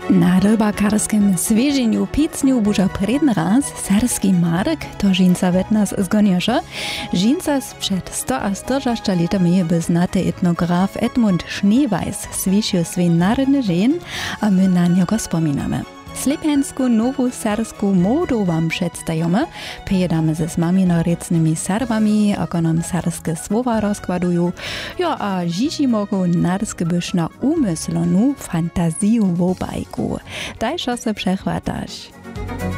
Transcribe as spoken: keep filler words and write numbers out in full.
Na rybakarskim zwierzeniu Picniu buża predny raz serski Marek to żinca wet nas zgonierza. Żinca sprzed sto a sto latami je beznate etnograf Edmund Schneeweiss zwiesił swój narodny żen, a my na niego wspominamy. Slepensku nowu sersku modu wam przedstajemy. Pojedamy ze maminorecnymi Serbami, ako nam serske słowa rozkładują. Ja, a dziś mogą nadskbysz na umyslonu fantaziju w obajku. Daj się se przechwatasz.